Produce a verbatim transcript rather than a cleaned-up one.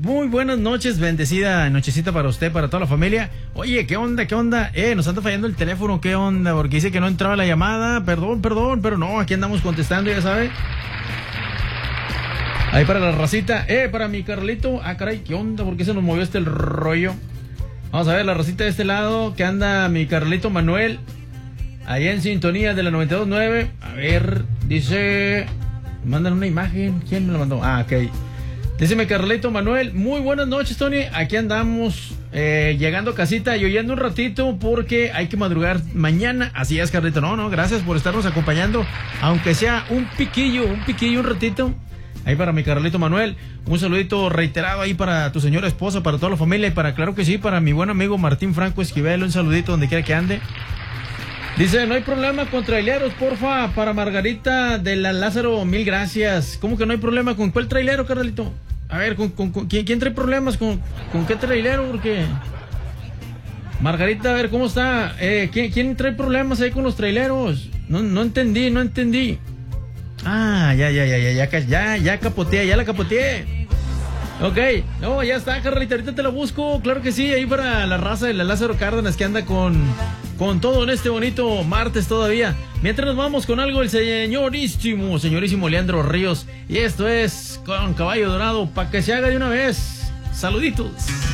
Muy buenas noches, bendecida nochecita para usted, para toda la familia. Oye, ¿qué onda, qué onda? Eh, nos anda fallando el teléfono, ¿qué onda? Porque dice que no entraba la llamada, perdón, perdón, pero no, aquí andamos contestando, ya sabe. Ahí para la racita, eh, para mi Carlito, ah, caray, ¿qué onda? ¿Por qué se nos movió este el rollo? Vamos a ver la racita de este lado, que anda mi Carlito Manuel, ahí en sintonía de la noventa y dos punto nueve. A ver, dice, mandan una imagen, ¿quién me la mandó? Ah, ok. Dice mi Carlito Manuel, muy buenas noches, Tony, aquí andamos eh, llegando a casita y oyendo un ratito porque hay que madrugar mañana. Así es, Carlito, no, no, gracias por estarnos acompañando, aunque sea un piquillo, un piquillo, un ratito. Ahí para mi Carlito Manuel, un saludito reiterado ahí para tu señora esposa, para toda la familia y para, claro que sí, para mi buen amigo Martín Franco Esquivel, un saludito donde quiera que ande. Dice, no hay problema con traileros, porfa, para Margarita de la Lázaro, mil gracias. ¿Cómo que no hay problema? ¿Con cuál trailero, Carlito? A ver, ¿con, con, con ¿quién, quién trae problemas? ¿Con, con qué trailero? Porque Margarita, a ver, ¿cómo está? Eh, ¿quién, ¿Quién trae problemas ahí con los traileros? No, no entendí, no entendí. Ah, ya, ya, ya, ya, ya, ya, ya capoteé, ya la capoteé. Ok, no, ya está, Carlita, ahorita te la busco, claro que sí, ahí para la raza de la Lázaro Cárdenas que anda con, con todo en este bonito martes todavía. Mientras nos vamos con algo el señorísimo, señorísimo Leandro Ríos. Y esto es con Caballo Dorado, para que se haga de una vez. Saluditos.